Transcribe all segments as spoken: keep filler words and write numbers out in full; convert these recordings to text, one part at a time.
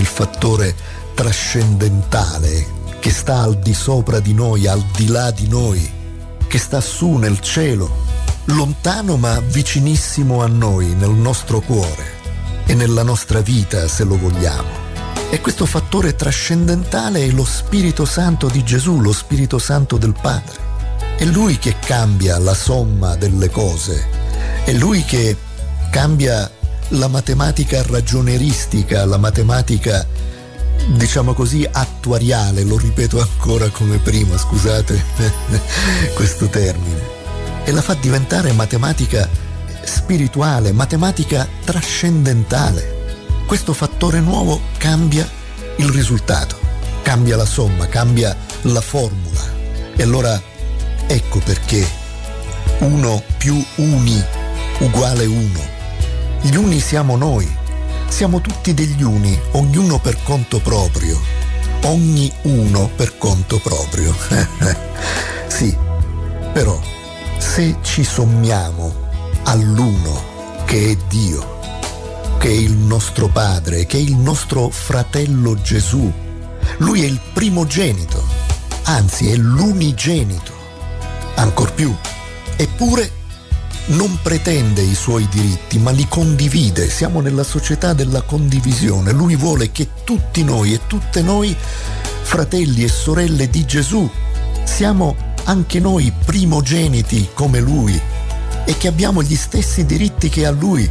il fattore trascendentale che sta al di sopra di noi, al di là di noi, che sta su nel cielo, lontano ma vicinissimo a noi, nel nostro cuore e nella nostra vita, se lo vogliamo. E questo fattore trascendentale è lo Spirito Santo di Gesù, lo Spirito Santo del Padre. È Lui che cambia la somma delle cose, è Lui che cambia la matematica ragioneristica, la matematica, diciamo così, attuariale, lo ripeto ancora come prima, scusate questo termine, e la fa diventare matematica spirituale, matematica trascendentale. Questo fattore nuovo cambia il risultato, cambia la somma, cambia la formula. E allora ecco perché uno più uni uguale uno. Gli uni siamo noi, siamo tutti degli uni, ognuno per conto proprio, ogni uno per conto proprio. Sì, però se ci sommiamo all'uno che è Dio, che è il nostro Padre, che è il nostro fratello Gesù, Lui è il primogenito, anzi è l'unigenito, ancor più, eppure non pretende i suoi diritti, ma li condivide. Siamo nella società della condivisione. Lui vuole che tutti noi e tutte noi, fratelli e sorelle di Gesù, siamo anche noi primogeniti come Lui e che abbiamo gli stessi diritti che ha Lui.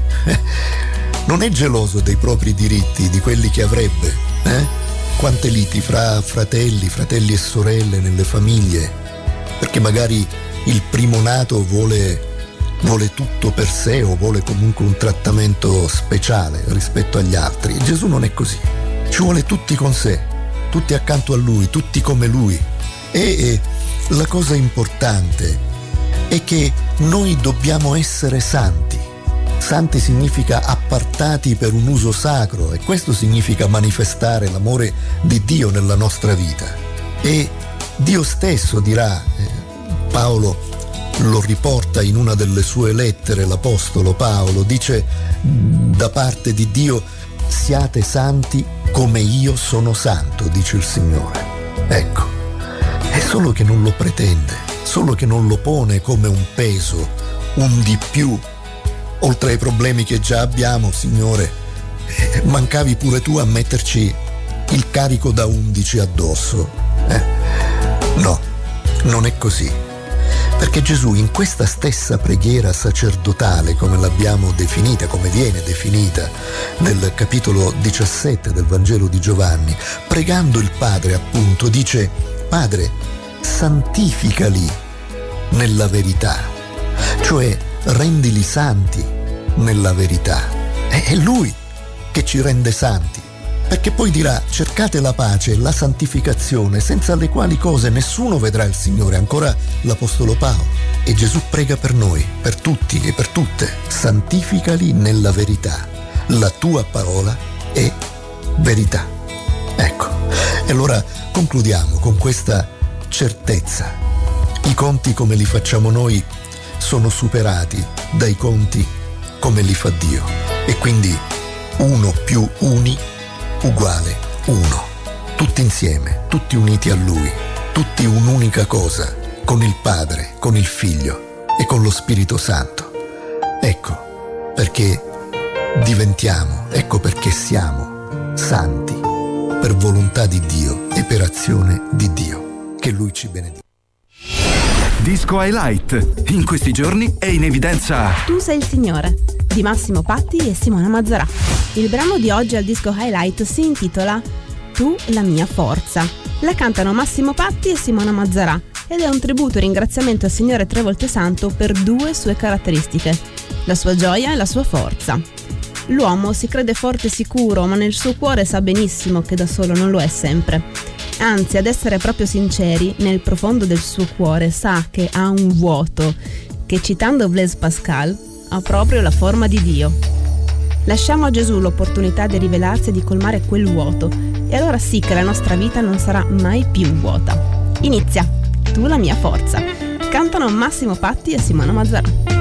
Non è geloso dei propri diritti, di quelli che avrebbe. Eh? Quante liti fra fratelli, fratelli e sorelle nelle famiglie, perché magari il primo nato vuole vuole tutto per sé o vuole comunque un trattamento speciale rispetto agli altri. Gesù non è così, ci vuole tutti con sé, tutti accanto a Lui, tutti come Lui. E, e la cosa importante è che noi dobbiamo essere santi. Santi significa appartati per un uso sacro, e questo significa manifestare l'amore di Dio nella nostra vita. E Dio stesso dirà, eh, Paolo lo riporta in una delle sue lettere, l'Apostolo Paolo dice da parte di Dio: siate santi come io sono santo, dice il Signore. Ecco, è solo che non lo pretende, solo che non lo pone come un peso, un di più, oltre ai problemi che già abbiamo. Signore, mancavi pure tu a metterci il carico da undici addosso. Eh? No, non è così. Perché Gesù in questa stessa preghiera sacerdotale, come l'abbiamo definita, come viene definita nel capitolo diciassette del Vangelo di Giovanni, pregando il Padre appunto, dice: Padre, santificali nella verità, cioè rendili santi nella verità. È Lui che ci rende santi, perché poi dirà: cercate la pace e la santificazione, senza le quali cose nessuno vedrà il Signore. Ancora l'Apostolo Paolo. E Gesù prega per noi, per tutti e per tutte: santificali nella verità, la tua parola è verità. Ecco, e allora concludiamo con questa certezza: i conti come li facciamo noi sono superati dai conti come li fa Dio, e quindi uno più uni uguale uno, tutti insieme, tutti uniti a Lui, tutti un'unica cosa, con il Padre, con il Figlio e con lo Spirito Santo. Ecco perché diventiamo, ecco perché siamo santi per volontà di Dio e per azione di Dio. Che Lui ci benedica. Disco Highlight. In questi giorni è in evidenza Tu sei il Signore di Massimo Patti e Simona Mazzarà. Il brano di oggi al Disco Highlight si intitola Tu la mia forza. La cantano Massimo Patti e Simona Mazzarà ed è un tributo e ringraziamento al Signore tre volte santo per due sue caratteristiche: la sua gioia e la sua forza. L'uomo si crede forte e sicuro, ma nel suo cuore sa benissimo che da solo non lo è sempre. Anzi, ad essere proprio sinceri, nel profondo del suo cuore sa che ha un vuoto che, citando Blaise Pascal, ha proprio la forma di Dio. Lasciamo a Gesù l'opportunità di rivelarsi e di colmare quel vuoto, e allora sì che la nostra vita non sarà mai più vuota. Inizia Tu la mia forza. Cantano Massimo Patti e Simona Mazzarà.